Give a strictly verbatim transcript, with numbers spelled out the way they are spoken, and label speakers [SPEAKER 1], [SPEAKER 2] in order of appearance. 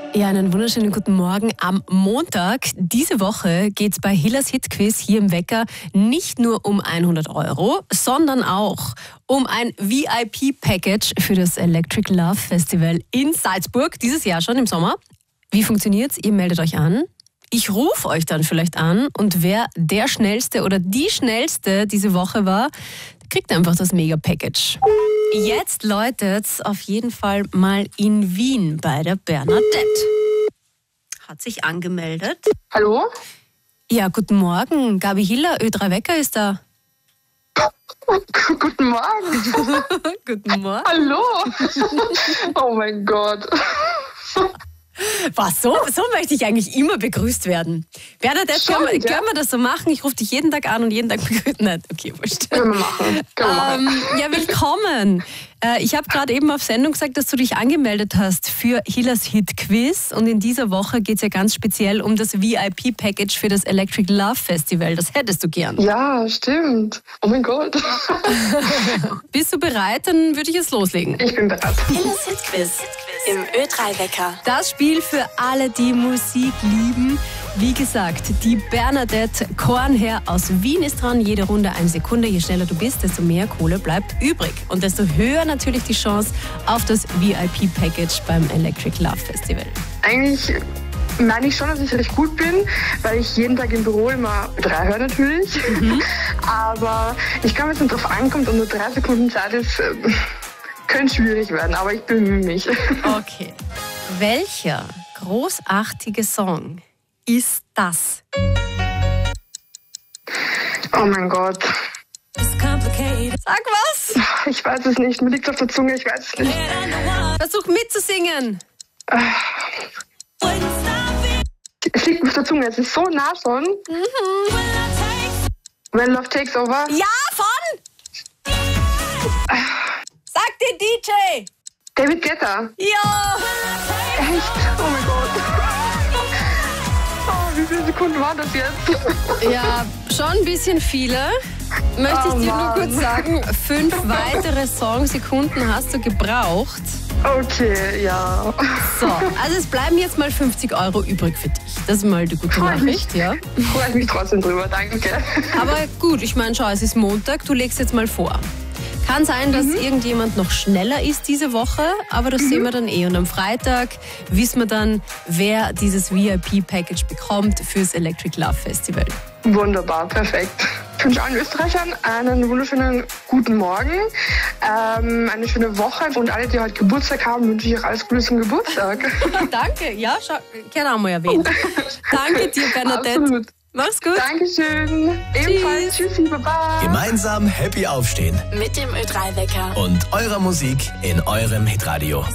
[SPEAKER 1] Ja, einen wunderschönen guten Morgen am Montag. Diese Woche geht es bei Hillers Hitquiz hier im Wecker nicht nur um hundert Euro, sondern auch um ein V I P-Package für das Electric Love Festival in Salzburg, dieses Jahr schon im Sommer. Wie funktioniert's? Ihr meldet euch an. Ich rufe euch dann vielleicht an und wer der Schnellste oder die Schnellste diese Woche war, der kriegt einfach das Mega-Package. Jetzt läutet's auf jeden Fall mal in Wien bei der Bernadette. Hat sich angemeldet.
[SPEAKER 2] Hallo?
[SPEAKER 1] Ja, guten Morgen. Gabi Hiller, Ö drei Wecker ist da.
[SPEAKER 2] Guten Morgen.
[SPEAKER 1] Guten Morgen.
[SPEAKER 2] Hallo. Oh mein Gott.
[SPEAKER 1] Was, so, so möchte ich eigentlich immer begrüßt werden. Bernadette,
[SPEAKER 2] Schon,
[SPEAKER 1] können, wir,
[SPEAKER 2] ja?
[SPEAKER 1] können wir das so machen? Ich rufe dich jeden Tag an und jeden Tag begrüßen. Nein, okay, wurscht.
[SPEAKER 2] Können wir machen. Können wir machen.
[SPEAKER 1] Ähm, ja, willkommen. Äh, ich habe gerade eben auf Sendung gesagt, dass du dich angemeldet hast für Hillers Hit-Quiz. Und in dieser Woche geht es ja ganz speziell um das V I P-Package für das Electric Love Festival. Das hättest du gern.
[SPEAKER 2] Ja, stimmt. Oh mein Gott.
[SPEAKER 1] Bist du bereit? Dann würde ich jetzt loslegen.
[SPEAKER 2] Ich bin bereit.
[SPEAKER 3] Hillers Hitquiz im Ö drei Wecker.
[SPEAKER 1] Das Spiel für alle, die Musik lieben. Wie gesagt, die Bernadette Kornherr aus Wien ist dran. Jede Runde eine Sekunde. Je schneller du bist, desto mehr Kohle bleibt übrig. Und desto höher natürlich die Chance auf das V I P-Package beim Electric Love Festival.
[SPEAKER 2] Eigentlich meine ich schon, dass ich recht gut bin, weil ich jeden Tag im Büro immer drei höre natürlich. Mhm. Aber ich glaube, wenn es drauf ankommt und nur drei Sekunden Zeit ist, äh, könnte schwierig werden. Aber ich bemühe mich.
[SPEAKER 1] Okay. Welcher großartige Song ist das?
[SPEAKER 2] Oh mein Gott.
[SPEAKER 1] Sag was!
[SPEAKER 2] Ich weiß es nicht. Mir liegt auf der Zunge, ich weiß es nicht.
[SPEAKER 1] Versuch mitzusingen.
[SPEAKER 2] Es liegt mir auf der Zunge, es ist so nah schon.
[SPEAKER 1] Mhm.
[SPEAKER 2] When Love Takes Over.
[SPEAKER 1] Ja, von? Sag den D J!
[SPEAKER 2] David Guetta.
[SPEAKER 1] Ja!
[SPEAKER 2] Echt? Oh mein Gott. Oh, wie viele Sekunden waren das jetzt?
[SPEAKER 1] Ja, schon ein bisschen viele. Möchte ich
[SPEAKER 2] Oh,
[SPEAKER 1] dir nur
[SPEAKER 2] Mann.
[SPEAKER 1] kurz sagen, fünf weitere Songsekunden hast du gebraucht.
[SPEAKER 2] Okay, ja.
[SPEAKER 1] So, also es bleiben jetzt mal fünfzig Euro übrig für dich. Das ist mal die gute
[SPEAKER 2] Freut mich.
[SPEAKER 1] Nachricht, ja.
[SPEAKER 2] Freue ich mich trotzdem drüber, danke.
[SPEAKER 1] Aber gut, ich meine, schau, es ist Montag, du legst jetzt mal vor. Kann sein, dass mhm. irgendjemand noch schneller ist diese Woche, aber das mhm. sehen wir dann eh. Und am Freitag wissen wir dann, wer dieses V I P-Package bekommt fürs Electric Love Festival.
[SPEAKER 2] Wunderbar, perfekt. Ich wünsche allen Österreichern einen wunderschönen guten Morgen, ähm, eine schöne Woche und alle, die heute Geburtstag haben, wünsche ich auch alles Gute zum Geburtstag.
[SPEAKER 1] Danke, ja, schau, kann auch mal erwähnen. Danke dir, Bernadette.
[SPEAKER 2] Absolut.
[SPEAKER 1] Mach's gut.
[SPEAKER 2] Dankeschön. Ebenfalls. Tschüssi, baba.
[SPEAKER 4] Gemeinsam happy aufstehen
[SPEAKER 3] Mit dem Ö drei Wecker.
[SPEAKER 4] und eurer Musik in eurem Hitradio.